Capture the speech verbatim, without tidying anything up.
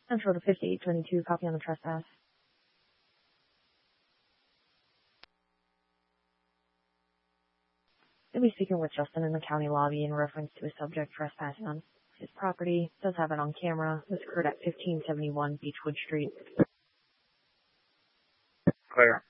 Central to fifty-eight twenty-two, copy on the trespass. You'll be speaking with Justin in the county lobby in reference to a subject trespassing on his property. Does have it on camera. This occurred at fifteen seventy-one Beechwood Street. Clear.